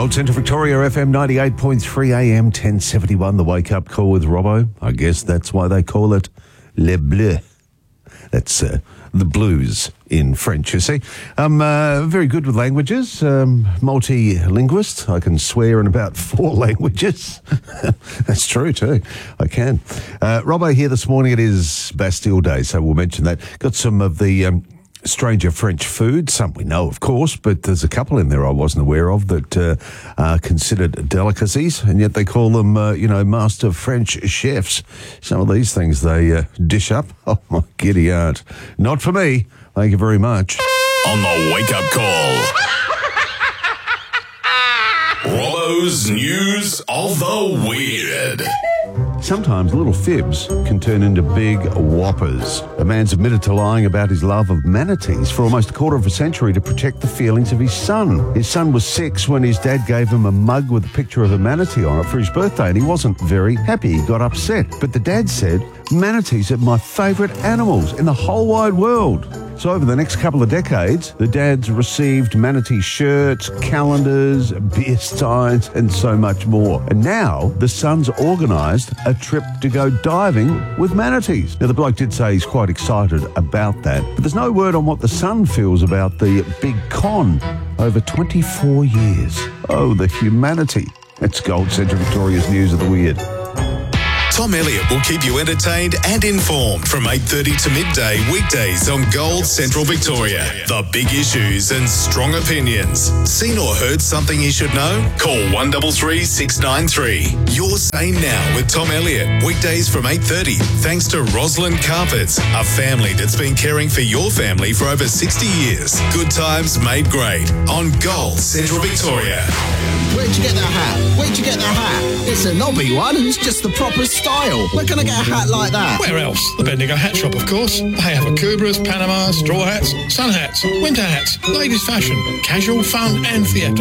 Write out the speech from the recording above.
Gold Central Victoria, FM 98.3 AM 1071, the wake-up call with Robbo. I guess that's why they call it Le Bleu. That's the blues in French, you see. I'm very good with languages, multi-linguist. I can swear in about 4 languages. That's true too, I can. Robbo here this morning, it is Bastille Day, so we'll mention that. Got some of the stranger French food, some we know of course, but there's a couple in there I wasn't aware of that are considered delicacies, and yet they call them, master French chefs. Some of these things they dish up. Oh my giddy aunt. Not for me. Thank you very much. On the wake-up call, Robbo's News of the Weird. Sometimes little fibs can turn into big whoppers. A man's admitted to lying about his love of manatees for almost a quarter of a century to protect the feelings of his son. His son was 6 when his dad gave him a mug with a picture of a manatee on it for his birthday, and he wasn't very happy. He got upset. But the dad said, "Manatees are my favourite animals in the whole wide world." So over the next couple of decades, the dads received manatee shirts, calendars, beer steins, and so much more. And now the son's organised a trip to go diving with manatees. Now the bloke did say he's quite excited about that, but there's no word on what the son feels about the big con over 24 years. Oh, the humanity. It's Gold Central Victoria's News of the Weird. Tom Elliott will keep you entertained and informed from 8:30 to midday weekdays on Gold Central Victoria. The big issues and strong opinions. Seen or heard something you should know? Call 133 693. Your say now with Tom Elliott. Weekdays from 8:30. Thanks to Roslyn Carpets, a family that's been caring for your family for over 60 years. Good times made great on Gold Central Victoria. Where'd you get that hat? Where'd you get that hat? It's a knobby one and it's just the proper style. Where can I get a hat like that? Where else? The Bendigo Hat Shop, of course. They have Akubras, Panama, straw hats, sun hats, winter hats, ladies' fashion, casual, fun and theatre.